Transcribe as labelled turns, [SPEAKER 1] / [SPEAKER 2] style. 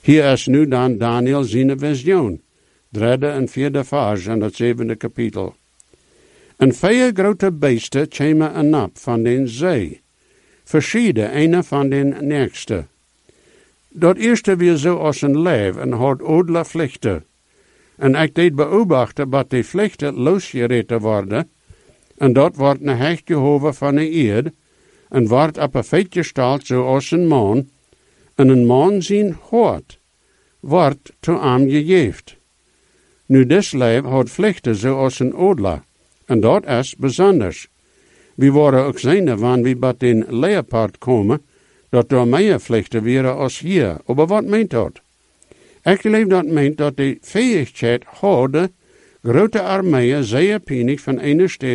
[SPEAKER 1] Hier is nu dan Daniel zijn visioen, 3e en 4e vers in het 7e kapitel. En 4 grote beesten kwamen en op van den zee, verschieden een van den nächste. Dat eerste weer zo als een leeuw en had odele vlechten. En ik deed beobachten dat die vlechten losgereten worden, en dat wordt een hecht gehoven van de eerd, en wordt op een feit gestald zoals een man, en een man zijn hoort, wordt te hem gegeven. Nu des leeuw had vlechten zoals een odela, en dat is bijzonders. We worden ook zijn wanneer we bij den leopard komen, dat er meer vlechten waren als hier. Maar wat meent dat? Ik geloof dat meent dat die fähigheid hadden, grote armeeën zeer penig van ene stad